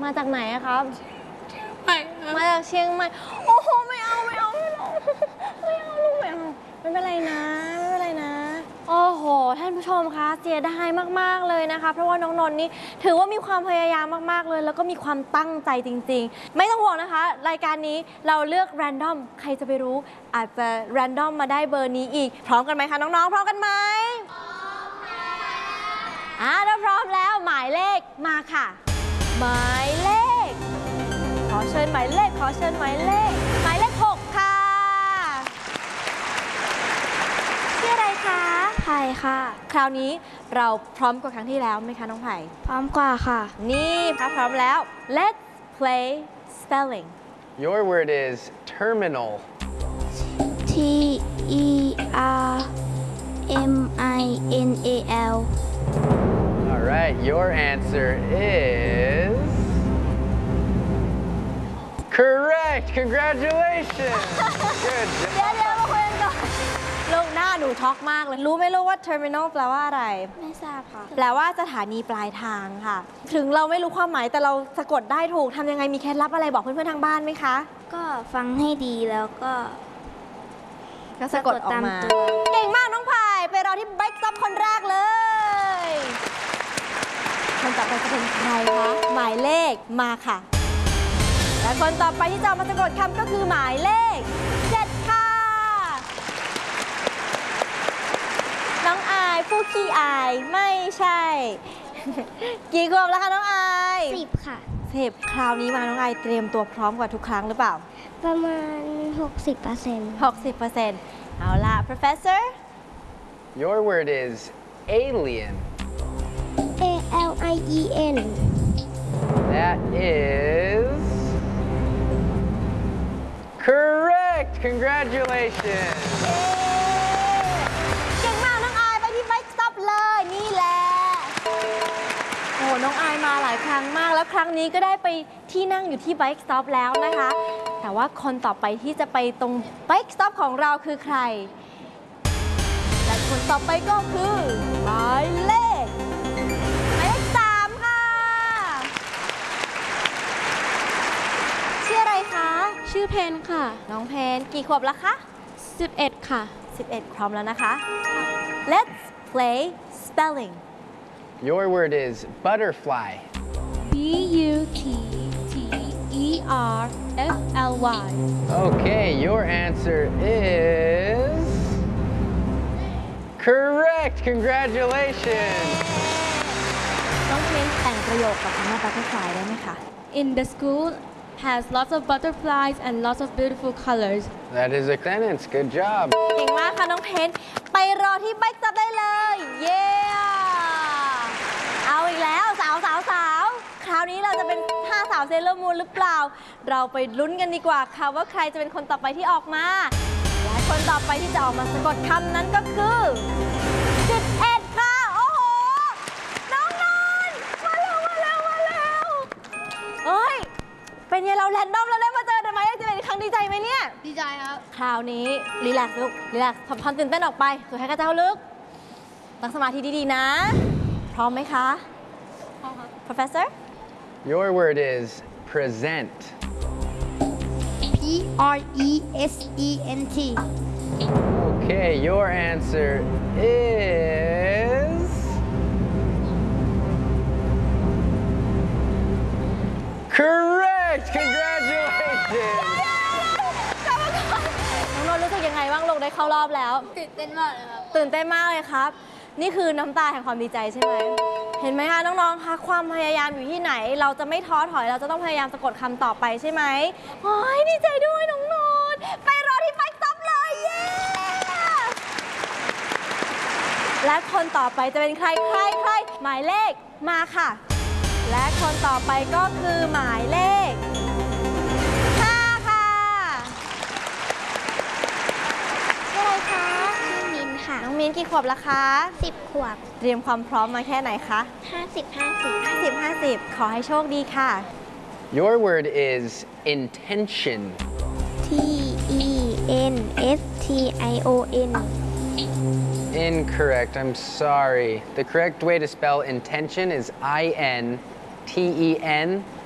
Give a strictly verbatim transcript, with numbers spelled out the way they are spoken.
มาจากไหนอะครับมาจากเชียงใหม่โอ้โหไม่เอาไม่เอาไม่เอาไม่เอาลูกไม่เอาไม่เป็นไรนะไม่เป็นไรนะโอ้โหท่านผู้ชมคะเสียดายมากๆเลยนะคะเพราะว่าน้องนนท์นี่ถือว่ามีความพยายามมากๆเลยแล้วก็มีความตั้งใจจริงๆไม่ต้องห่วงนะคะรายการนี้เราเลือกแรนดอมใครจะไปรู้อาจจะแรนดอมมาได้เบอร์นี้อีกพร้อมกันไหมคะน้องๆพร้อมกันไหมพร้อมค่ะอ่าถ้าพร้อมแล้วหมายเลขมาค่ะหมายเลขขอเชิญหมายเลขขอเชิญหมายเลขหมายเลขหกค่ะชื่ออะไรคะไผ่ค่ะคราวนี้เราพร้อมกว่าครั้งที่แล้วไหมคะน้องไผ่พร้อมกว่าค่ะนี่ถ้าพร้อมแล้ว let's play spelling Your word is terminal T E R M I N A L All right your answer is correct congratulations good เดี๋ยว job เดี๋ยวมาคุยกันก่อนลูกหน้าหนูช็อกมากเลยรู้ไหมลูกว่า terminal แปลว่าอะไรไม่ทราบค่ะแปลว่าสถานีปลายทางค่ะ ถึงเราไม่รู้ความหมายแต่เราสะกดได้ถูกทำยังไงมีเคล็ดลับอะไรบอกเพื่อนๆทางบ้านไหมคะก็ฟังให้ดีแล้วก็ก็สะกดออกมาเก่งมากน้องพายไปรอที่ Bike Stop คนแรกเลยคนต่อไปจะเป็นใครคะหมายเลขมาค่ะและคนต่อไปที่จะมาสะกดคำก็คือหมายเลขเจ็ดค่ะน้องอายผู้ขี้อายไม่ใช่ กี่ขวบแล้วคะน้องอายสิบค่ะสิบคราวนี้มาน้องอายเตรียมตัวพร้อมกว่าทุกครั้งหรือเปล่าประมาณ หกสิบเปอร์เซ็นต์หกสิบเปอร์เซ็นต์ เอาล่ะ professor Your word is alien A L I E N That is correct congratulations เก่งมากน้องอายไปที่ Bike Stop เลยนี่แหละโอ้น้องอายมาหลายครั้งมากแล้วครั้งนี้ก็ได้ไปที่นั่งอยู่ที่ Bike Stop แล้วนะคะแต่ว่าคนต่อไปที่จะไปตรง Bike Stop ของเราคือใครและคนต่อไปก็คือหมายเลขหมายเลขสามค่ะชื่ออะไรคะชื่อเพนค่ะน้องเพนกี่ขวบแล้วคะสิบเอ็ดค่ะสิบเอ็ดพร้อมแล้วนะคะ Let's play spelling Your word is butterfly B U T T E R F L Y Okay your answer is correct congratulations น้องเพนแต่งประโยคกับคำว่า butterfly ได้ไหมคะ In the school has lots of butterflies and lots of beautiful colors That is a sentence good job เก่งมากค่ะน้องเพนไปรอที่ Bike Stop ได้เลยเย้เอาอีกแล้วสาวสาวสาวคราวนี้เราจะเป็นห้าสาวเซเลอร์มูนหรือเปล่าเราไปลุ้นกันดีกว่าค่ะว่าใครจะเป็นคนต่อไปที่ออกมาและคนต่อไปที่จะออกมาสะกดคำนั้นก็คือจุดเอ็ดค่ะโอ้โหน้องนนท์มาแล้วมาแล้วมาแล้วเฮ้ยเป็นไงเราแรนดอมแล้วได้มาเจอกันไหมจะเป็นครั้งดีใจไหมเนี่ยดีใจครับคราวนี้รีแลกซ์ลูกรีแลกซ์ทำความตื่นเต้นออกไปสุดท้ายก็จะเข้าลึกตั้งสมาธิดีๆนะพร้อมไหมคะพร้อมครับ professor Your word is present P R E S E N T Okay your answer is correct congratulations น้องนนท์รู้สึกยังไงบ้างลูกได้เข้ารอบแล้วตื่นเต้นมากเลยครับตื่นเต้นมากเลยครับนี่คือน้ำตาแห่งความดีใจใช่ไหมเห็นไหมคะน้องๆคะความพยายามอยู่ที่ไหนเราจะไม่ท้อถอยเราจะต้องพยายามสะกดคำต่อไปใช่ไหมโอ้ยดีใจด้วยน้องนนท์ไปรอที่Bike Stopเลยเย้และคนต่อไปจะเป็นใครใครใครหมายเลขมาค่ะและคนต่อไปก็คือหมายเลขห้าค่ะชื่ออะไรคะชื่อมินค่ะน้องมิ้นกี่ขวบแล้วคะสิบขวบเตรียมความพร้อมมาแค่ไหนคะห้าสิบ ห้าสิบห้าสิบ ห้าสิบขอให้โชคดีค่ะ Your word is intention T E N S T I O N Incorrect I'm sorry The correct way to spell intention is I N T E N